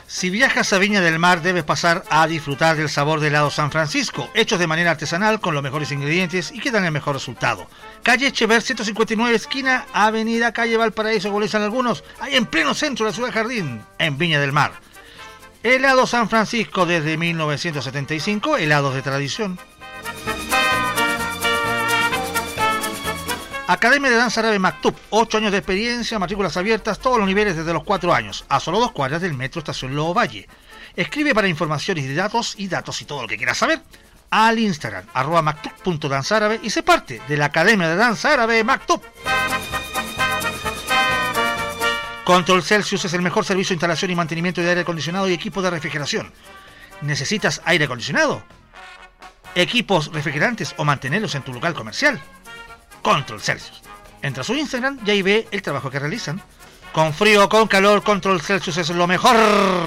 Si viajas a Viña del Mar, debes pasar a disfrutar del sabor de helado San Francisco, hechos de manera artesanal con los mejores ingredientes y que dan el mejor resultado. Calle Echever 159, esquina Avenida Calle Valparaíso, como le dicen algunos, ahí en pleno centro de la ciudad Jardín, en Viña del Mar. Helado San Francisco desde 1975, helados de tradición. Academia de Danza Árabe Maktub, 8 años de experiencia, matrículas abiertas, todos los niveles desde los 4 años, a solo 2 cuadras del Metro Estación Lobo Valle. Escribe para informaciones y datos y todo lo que quieras saber al Instagram, @maktub.danzaárabe y sé parte de la Academia de Danza Árabe Maktub. Control Celsius es el mejor servicio de instalación y mantenimiento de aire acondicionado y equipos de refrigeración. ¿Necesitas aire acondicionado? ¿Equipos refrigerantes o mantenerlos en tu local comercial? Control Celsius. Entra a su Instagram y ahí ve el trabajo que realizan. Con frío o con calor, Control Celsius es lo mejor.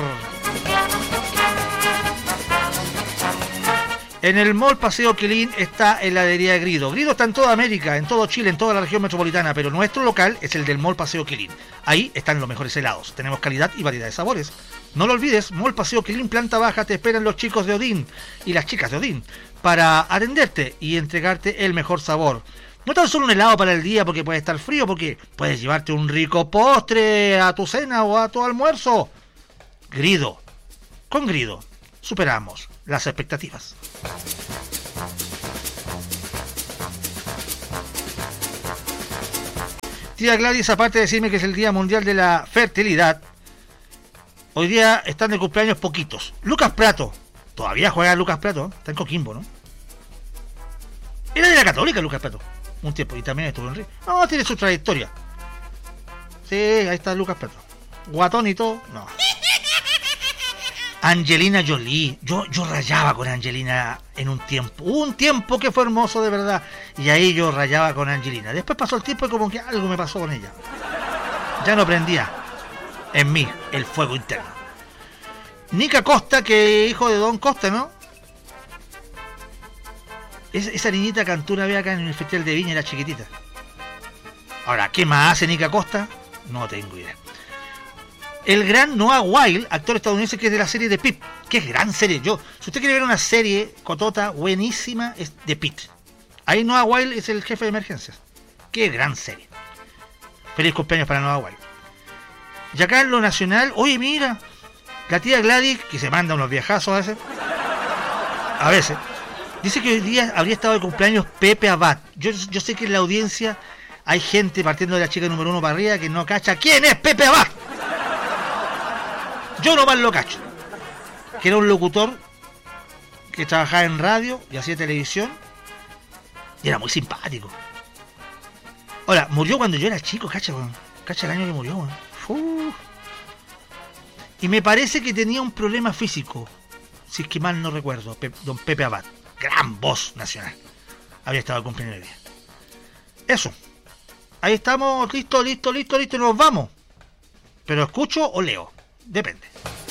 En el Mall Paseo Quilín está heladería Grido. Grido está en toda América, en todo Chile, en toda la región metropolitana, pero nuestro local es el del Mall Paseo Quilín. Ahí están los mejores helados. Tenemos calidad y variedad de sabores. No lo olvides, Mall Paseo Quilín, planta baja, te esperan los chicos de Odín y las chicas de Odín para atenderte y entregarte el mejor sabor. No tan solo un helado para el día porque puede estar frío, porque puedes llevarte un rico postre a tu cena o a tu almuerzo. Grido. Con Grido superamos las expectativas. Tía Gladys, aparte de decirme que es el Día Mundial de la Fertilidad, hoy día están de cumpleaños poquitos. Lucas Prato. Todavía juega Lucas Prato, ¿eh? Está en Coquimbo, ¿no? Era de la Católica Lucas Prato. Un tiempo, y también estuvo en Río. No, tiene su trayectoria. Sí, ahí está Lucas Prato. Guatón y todo, no. Angelina Jolie. Yo rayaba con Angelina en un tiempo. Hubo un tiempo que fue hermoso de verdad. Y ahí yo rayaba con Angelina. Después pasó el tiempo y como que algo me pasó con ella. Ya no prendía en mí el fuego interno. Nica Costa, que hijo de Don Costa, ¿no? Esa niñita cantó una vez acá en el Festival de Viña, era chiquitita. Ahora, ¿qué más hace Nica Costa? No tengo idea. El gran Noah Wyle, actor estadounidense que es de la serie de Pip. Que es gran serie. Si usted quiere ver una serie cotota buenísima, es de Pip. Ahí Noah Wyle es el jefe de emergencias. Qué gran serie. Feliz cumpleaños para Noah Wyle. Y acá en lo nacional, oye mira, la tía Gladys, que se manda unos viajazos a veces, dice que hoy día habría estado de cumpleaños Pepe Abad. Yo sé que en la audiencia hay gente partiendo de la chica número 1 para arriba que no cacha quién es Pepe Abad. Yo nomás lo cacho. Que era un locutor que trabajaba en radio y hacía televisión y era muy simpático. Ahora, murió cuando yo era chico, cacha el año que murió. Y me parece que tenía un problema físico, si es que mal no recuerdo, don Pepe Abad. Gran voz nacional. Había estado de cumpleaños de día. Eso. Ahí estamos, listo, nos vamos. Pero escucho o leo. Depende.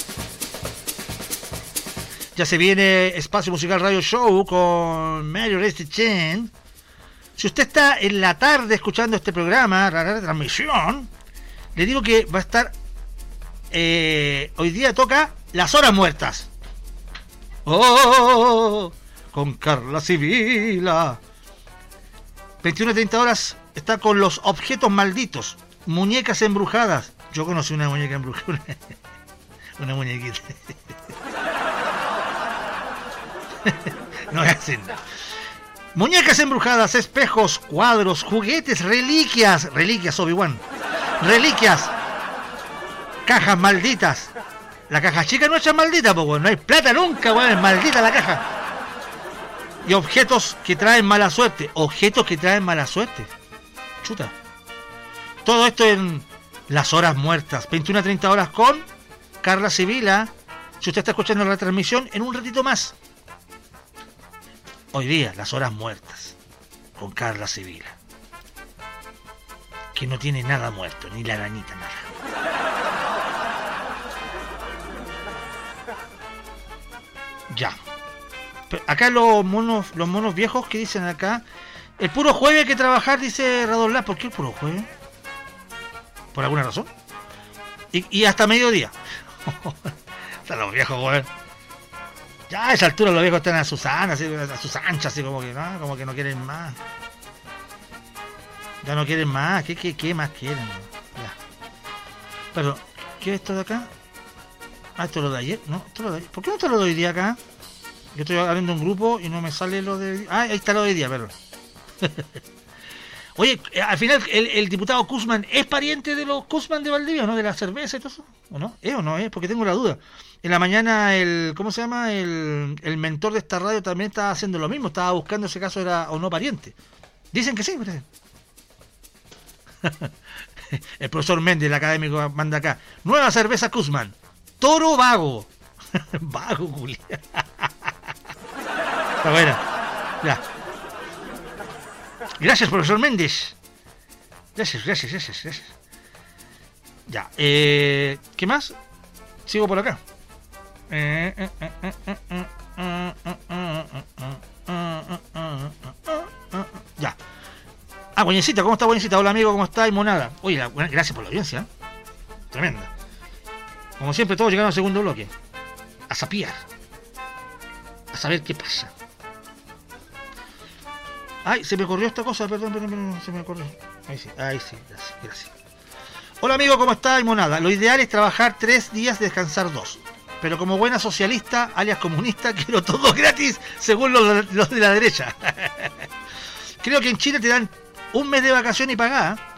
Ya se viene Espacio Musical Radio Show con Mario Chen. Si usted está en la tarde escuchando este programa, la transmisión, le digo que va a estar... hoy día toca Las Horas Muertas. ¡Oh! Con Carla Sibila. 21:30 horas está con Los Objetos Malditos. Muñecas embrujadas. Yo conocí una muñeca embrujada. Una muñequita. No es así, no. Muñecas embrujadas, espejos, cuadros, juguetes, reliquias, Obi-Wan. Reliquias. Cajas malditas. La caja chica no es maldita, porque no hay plata nunca, weón, es maldita la caja. Y objetos que traen mala suerte. Chuta. Todo esto en Las Horas Muertas. 21:30 horas con Carla Sibila. Si usted está escuchando la transmisión, en un ratito más. Hoy día, Las Horas Muertas con Carla Sibila. Que no tiene nada muerto, ni la arañita, nada. Ya. Acá los monos viejos que dicen acá, el puro jueves hay que trabajar, dice Radolás. ¿Por qué el puro jueves? ¿Por alguna razón? Y hasta mediodía. Están los viejos, weón. Ya a esa altura los viejos están a sus anchas, así como que no, quieren más. Ya no quieren más. ¿Qué más quieren? Ya. Pero, ¿qué es esto de acá? Ah, esto es lo de ayer. No, esto es lo de ayer. ¿Por qué no está lo de hoy día acá? Yo estoy abriendo un grupo y no me sale lo de... Ah, ahí está lo de hoy día, perdón. Oye, al final, ¿el diputado Kuzman es pariente de los Kuzman de Valdivia, no? De la cerveza y todo eso. ¿O no? ¿Es o no es? Porque tengo la duda. En la mañana, ¿cómo se llama? El mentor de esta radio también estaba haciendo lo mismo. Estaba buscando ese caso era o no pariente. Dicen que sí, parece. El profesor Méndez, el académico, manda acá. Nueva cerveza Kuzman. Toro Vago. Vago, Julia. Está buena. Ya. Gracias, profesor Méndez. Gracias. Ya. ¿Qué más? Sigo por acá. Ya. Ah, Guañecita, ¿cómo está Guañecita? Hola amigo, ¿cómo está? Y Monada. Oye, gracias por la audiencia. Tremenda. Como siempre, todos llegaron al segundo bloque. A sapiar. A saber qué pasa. Ay, se me corrió esta cosa, perdón, se me corrió. Ahí sí, gracias. Hola amigo, ¿cómo está? Y Monada. Lo ideal es trabajar 3 días, descansar 2. Pero como buena socialista, alias comunista, quiero todo gratis, según los de la derecha. Creo que en Chile te dan un mes de vacación y pagada.